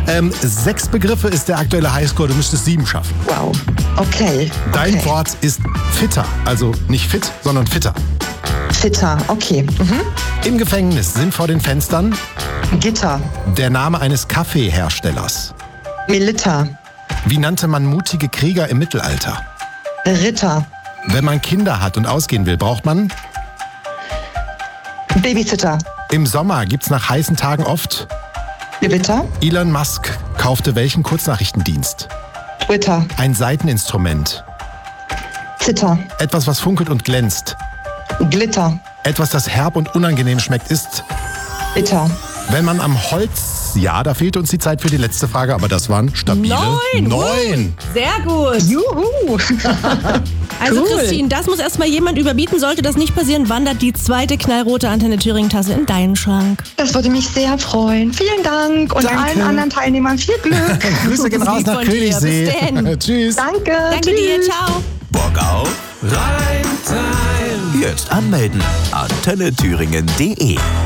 6 Begriffe ist der aktuelle Highscore, du müsstest 7 schaffen. Wow. Okay. Dein Wort ist fitter, also nicht fit, sondern fitter. Fitter, okay. Im Gefängnis sind vor den Fenstern Gitter. der Name eines Kaffeeherstellers. Melitta. Wie nannte man mutige Krieger im Mittelalter? Ritter. Wenn man Kinder hat und ausgehen will, braucht man? Babysitter. Im Sommer gibt's nach heißen Tagen oft? Gewitter. Elon Musk kaufte welchen Kurznachrichtendienst? Twitter. Ein Saiteninstrument. Zitter. Etwas, was funkelt und glänzt. Glitter. Etwas, das herb und unangenehm schmeckt, ist? Bitter. Wenn man am Holz... Ja, da fehlt uns die Zeit für die letzte Frage, aber das waren stabile 9. Sehr gut. Juhu. Also Cool. Christine, das muss erstmal jemand überbieten. Sollte das nicht passieren, wandert die zweite knallrote Antenne Thüringen-Tasse in deinen Schrank. Das würde mich sehr freuen. Vielen Dank und Danke. allen anderen Teilnehmern viel Glück. Grüße gehen raus Lieb nach von dir. Königssee. Bis denn. Tschüss. Danke. Danke dir, ciao. Bock auf Primetime. Jetzt anmelden. AntenneThüringen.de